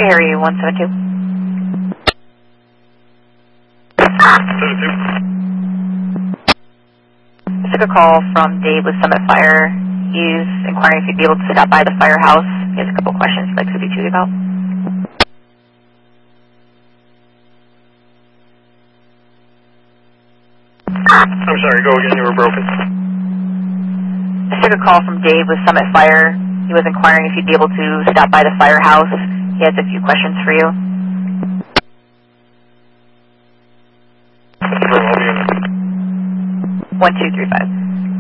Harry 172. 72. Just took a call from Dave with Summit Fire. He's inquiring if he'd be able to stop by the firehouse. He has a couple questions he'd like to speak to you about. 'm sorry, go again, you were broken. Just took a call from Dave with Summit Fire. He was inquiring if he'd be able to stop by the firehouse. He has a few questions for you. Sure, I'll be in. 1235.